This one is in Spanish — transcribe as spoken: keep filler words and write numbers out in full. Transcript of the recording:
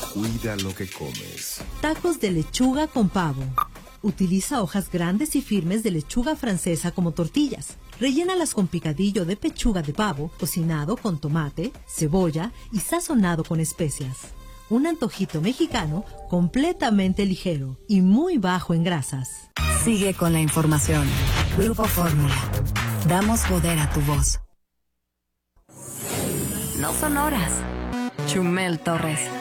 Cuida lo que comes. Tacos de lechuga con pavo. Utiliza hojas grandes y firmes de lechuga francesa como tortillas. Rellénalas con picadillo de pechuga de pavo, cocinado con tomate, cebolla y sazonado con especias. Un antojito mexicano completamente ligero y muy bajo en grasas. Sigue con la información. Grupo Fórmula. Damos poder a tu voz. No son horas. Chumel Torres.